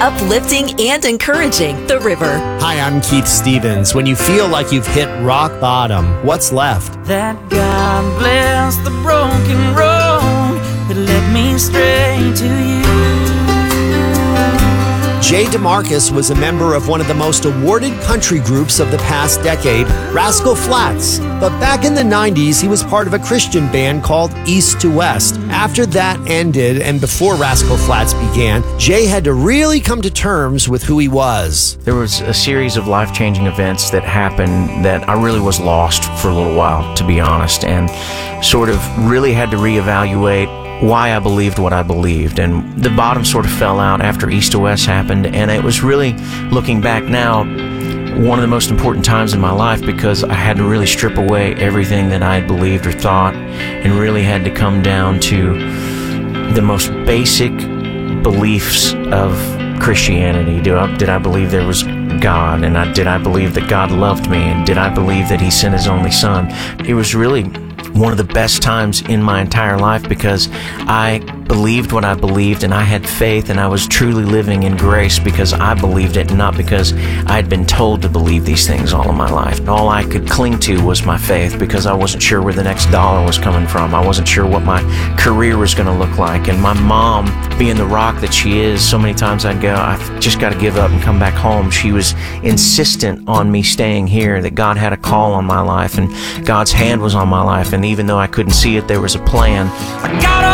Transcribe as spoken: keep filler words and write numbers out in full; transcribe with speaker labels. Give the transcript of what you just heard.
Speaker 1: uplifting and encouraging The River.
Speaker 2: Hi, I'm Keith Stevens. When you feel like you've hit rock bottom, what's left?
Speaker 3: That God bless the broken road that led me straight to you.
Speaker 2: Jay DeMarcus was a member of one of the most awarded country groups of the past decade, Rascal Flatts. But back in the nineties, he was part of a Christian band called East to West. After that ended and before Rascal Flatts began, Jay had to really come to terms with who he was.
Speaker 4: There was a series of life-changing events that happened that I really was lost for a little while, to be honest, and sort of really had to reevaluate why I believed what I believed. And the bottom sort of fell out after East to West happened, and it was really, looking back now, one of the most important times in my life, because I had to really strip away everything that I had believed or thought and really had to come down to the most basic beliefs of Christianity. Do I, did I believe there was God, and I, did I believe that God loved me, and did I believe that He sent His only Son? It was really one of the best times in my entire life, because I believed what I believed, and I had faith, and I was truly living in grace because I believed it, and not because I had been told to believe these things all of my life. All I could cling to was my faith, because I wasn't sure where the next dollar was coming from. I wasn't sure what my career was going to look like. And my mom, being the rock that she is, so many times I'd go, I've just got to give up and come back home. She was insistent on me staying here, that God had a call on my life, and God's hand was on my life. And even though I couldn't see it, there was a plan.
Speaker 3: I got